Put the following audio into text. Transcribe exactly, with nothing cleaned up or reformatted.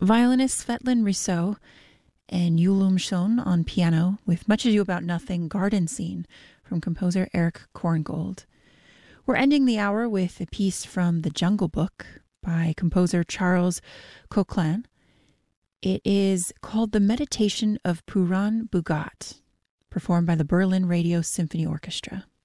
violinist Svetlin Risseau and Yulum Shon on piano with Much Ado About Nothing Garden Scene from composer Eric Korngold. We're ending the hour with a piece from The Jungle Book by composer Charles Coquelin. It is called The Meditation of Purun Bhagat, performed by the Berlin Radio Symphony Orchestra.